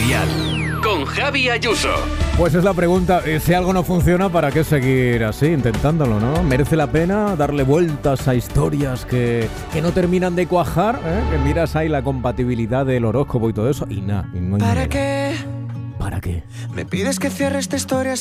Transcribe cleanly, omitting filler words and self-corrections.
Dial, con Javi Ayuso. Pues es la pregunta, si algo no funciona, ¿para qué seguir así, intentándolo, no? ¿Merece la pena darle vueltas a historias que no terminan de cuajar? Que miras ahí la compatibilidad del horóscopo y todo eso, y nada, y no hay ¿Para manera. qué? ¿Para qué? Me pides que cierre esta historia